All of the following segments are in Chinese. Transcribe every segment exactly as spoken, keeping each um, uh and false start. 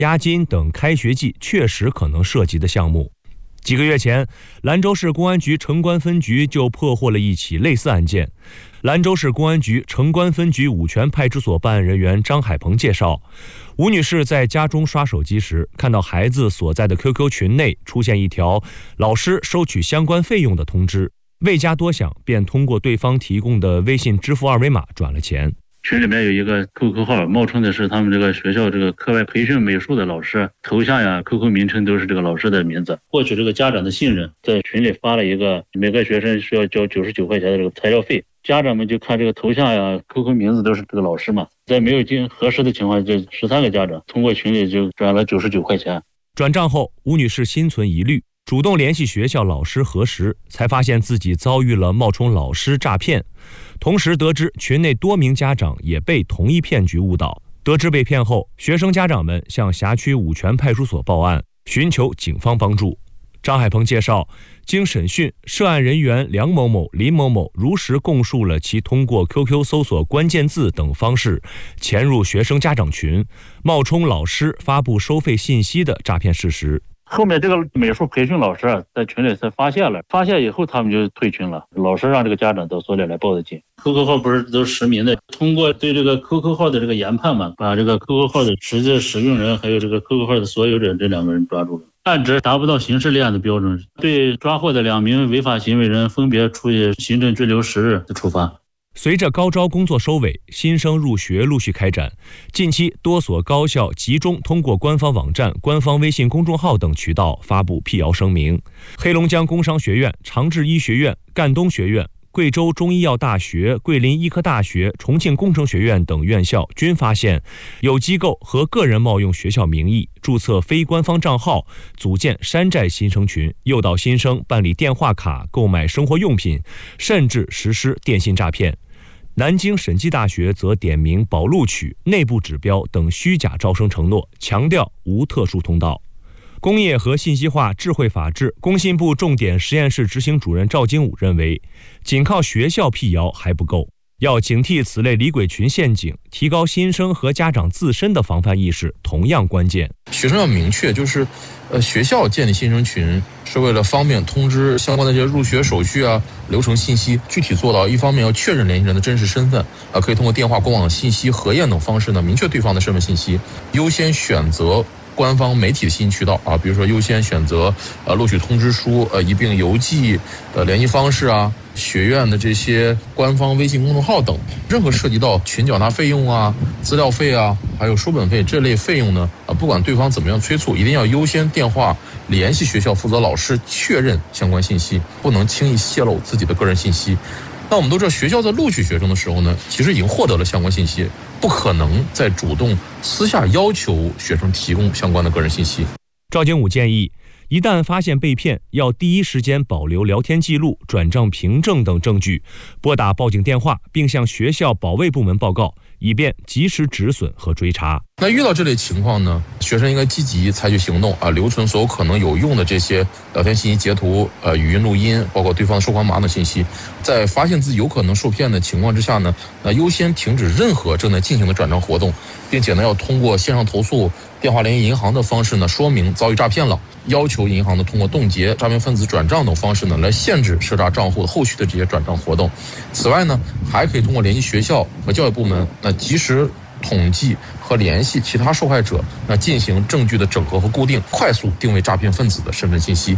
押金等开学季确实可能涉及的项目。几个月前，兰州市公安局城关分局就破获了一起类似案件。兰州市公安局城关分局五泉派出所办案人员张海鹏介绍，吴女士在家中刷手机时，看到孩子所在的 Q Q 群内出现一条老师收取相关费用的通知，未加多想，便通过对方提供的微信支付二维码转了钱。 群里面有一个 Q Q 号，冒充的是他们这个学校这个课外培训美术的老师，头像呀 Q Q 名称都是这个老师的名字，获取这个家长的信任，在群里发了一个每个学生需要交九十九块钱的这个材料费，家长们就看这个头像呀 Q Q 名字都是这个老师嘛，在没有经核实的情况下，这十三个家长通过群里就转了九十九块钱。 转账后，吴女士心存疑虑，主动联系学校老师核实，才发现自己遭遇了冒充老师诈骗。同时得知群内多名家长也被同一骗局误导。得知被骗后，学生家长们向辖区五泉派出所报案，寻求警方帮助。张海鹏介绍，经审讯，涉案人员梁某某、林某某如实供述了其通过 Q Q 搜索关键字等方式潜入学生家长群，冒充老师发布收费信息的诈骗事实。 后面这个美术培训老师啊，在群里才发现了，发现以后他们就退群了。老师让这个家长到所里来报的警。Q Q 号不是都实名的，通过对这个 Q Q 号的这个研判嘛，把这个 Q Q 号的实际使用人还有这个 Q Q 号的所有者这两个人抓住了。案值达不到刑事立案的标准，对抓获的两名违法行为人分别处以行政拘留十日的处罚。 随着高招工作收尾，新生入学陆续开展。近期多所高校集中通过官方网站、官方微信公众号等渠道发布辟谣声明。黑龙江工商学院、长治医学院、赣东学院、贵州中医药大学、桂林医科大学、重庆工程学院等院校均发现有机构和个人冒用学校名义，注册非官方账号，组建山寨新生群，诱导新生办理电话卡、购买生活用品，甚至实施电信诈骗。南京审计大学则点名保录取、内部指标等虚假招生承诺，强调无特殊通道。工业和信息化智慧法治工信部重点实验室执行主任赵金武认为，仅靠学校辟谣还不够，要警惕此类李鬼群陷阱，提高新生和家长自身的防范意识同样关键。 学生要明确，就是呃，学校建立新生群是为了方便通知相关的这些入学手续啊、流程信息，具体做到一方面要确认联系人的真实身份，啊，可以通过电话、官网信息核验等方式呢，明确对方的身份信息，优先选择官方媒体的信息渠道啊，比如说优先选择呃录取通知书、呃一并邮寄呃联系方式啊、学院的这些官方微信公众号等。任何涉及到群缴纳费用啊、资料费啊，还有书本费这类费用呢，啊，不管对方怎么样催促，一定要优先电话联系学校负责老师确认相关信息，不能轻易泄露自己的个人信息。那我们都知道，学校在录取学生的时候呢，其实已经获得了相关信息，不可能再主动私下要求学生提供相关的个人信息。 赵金武建议，一旦发现被骗，要第一时间保留聊天记录、转账凭证等证据，拨打报警电话，并向学校保卫部门报告，以便及时止损和追查。 那遇到这类情况呢，学生应该积极采取行动啊，留存所有可能有用的这些聊天信息截图、呃语音录音，包括对方收款码等信息。在发现自己有可能受骗的情况之下呢，那优先停止任何正在进行的转账活动，并且呢要通过线上投诉、电话联系银行的方式呢，说明遭遇诈骗了，要求银行呢通过冻结诈骗分子转账等方式呢，来限制涉诈账户后续的这些转账活动。此外呢，还可以通过联系学校和教育部门，那及时统计和联系其他受害者，那进行证据的整合和固定，快速定位诈骗分子的身份信息。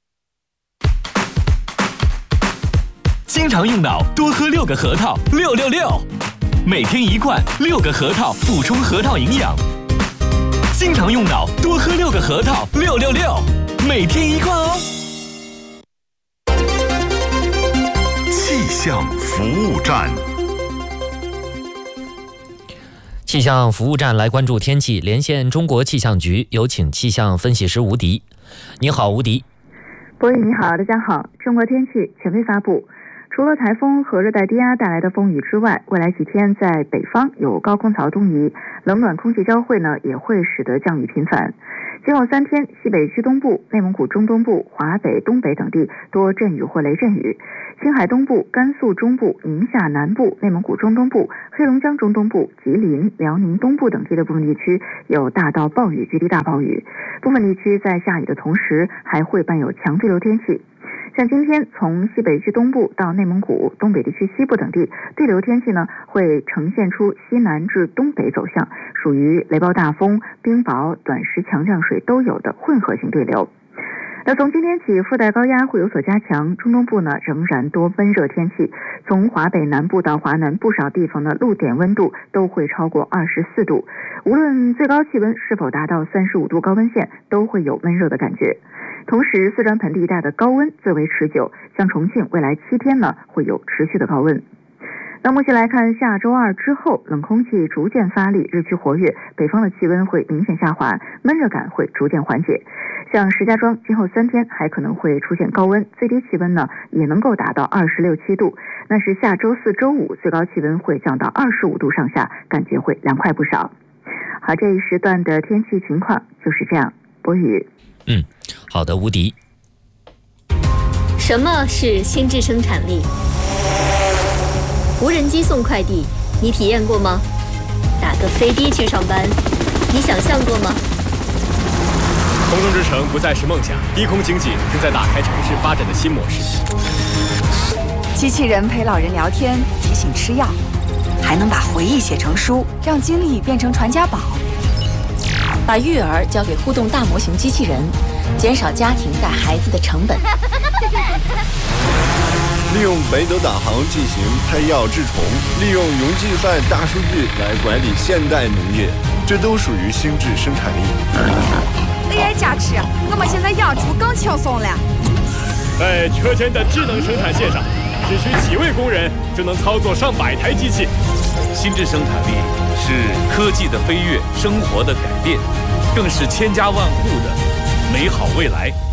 经常用脑，多喝六个核桃，六六六，每天一罐，六个核桃，补充核桃营养。经常用脑，多喝六个核桃，六六六，每天一罐哦。 气象服务站。 气象服务站来关注天气，连线中国气象局，有请气象分析师吴迪。你好，吴迪。 博宇你好，大家好。中国天气权威发布，除了台风和热带低压带来的风雨之外，未来几天在北方有高空槽东移，冷暖空气交汇呢也会使得降雨频繁。 今后三天，西北区东部、内蒙古中东部、华北、东北等地多阵雨或雷阵雨；青海东部、甘肃中部、宁夏南部、内蒙古中东部、黑龙江中东部、吉林、辽宁东部等地的部分地区有大到暴雨、局地大暴雨。部分地区在下雨的同时，还会伴有强对流天气。像今天从西北区东部到内蒙古、东北地区西部等地，对流天气呢会呈现出西南至东北走向，属于雷暴大风、冰雹、短时强降水都有的混合型对流。那从今天起，副带高压会有所加强，中东部呢仍然多温热天气。从华北南部到华南，不少地方的露点温度都会超过二十四度，无论最高气温是否达到三十五度高温线，都会有温热的感觉。同时，四川盆地一带的高温最为持久，像重庆未来七天呢会有持续的高温。那目前来看，下周二之后，冷空气逐渐发力，日趋活跃，北方的气温会明显下滑，闷热感会逐渐缓解。像石家庄今后三天还可能会出现高温，最低气温呢也能够达到二十六七度。那是下周四周五最高气温会降到二十五度上下，感觉会凉快不少。好，这一时段的天气情况就是这样。博宇， 嗯，好的，无敌。 什么是心智生产力？无人机送快递，你体验过吗？打个飞的去上班，你想象过吗？ 空中之城不再是梦想，低空经济正在打开城市发展的新模式。 机器人陪老人聊天，提醒吃药，还能把回忆写成书，让经历变成传家宝。把育儿交给互动大模型机器人，减少家庭带孩子的成本。 利用北斗导航进行配药治虫，利用云计算大数据来管理现代农业，这都属于心智生产力。 A I 加持，我们现在养猪更轻松了。 在车间的智能生产线上，只需几位工人就能操作上百台机器。 心智生产力是科技的飞跃，生活的改变，更是千家万户的美好未来。